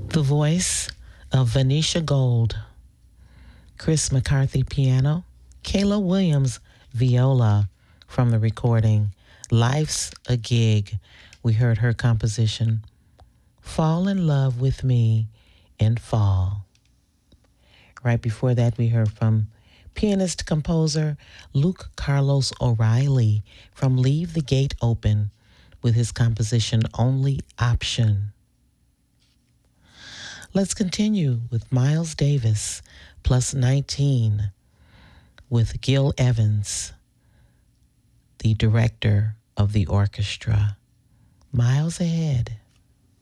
The voice of Venetia Gold, Chris McCarthy piano, Kayla Williams viola from the recording Life's a Gig. We heard her composition, Fall in Love with Me in Fall. Right before that, we heard from pianist-composer Luke Carlos O'Reilly from Leave the Gate Open with his composition Only Option. Let's continue with Miles Davis, plus 19, with Gil Evans, the director of the orchestra. Miles ahead.